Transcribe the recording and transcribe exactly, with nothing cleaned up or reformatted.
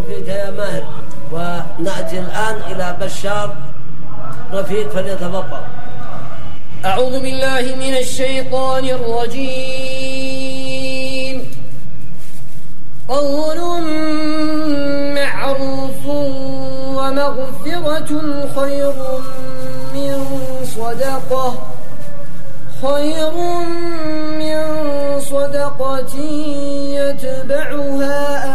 وفيك يا ماهر. ونأتي الآن إلى بشار رفيق فليتفضل. أعوذ بالله من الشيطان الرجيم. قول معروف ومغفرة خير من صدقة خير من صدقة يتبعها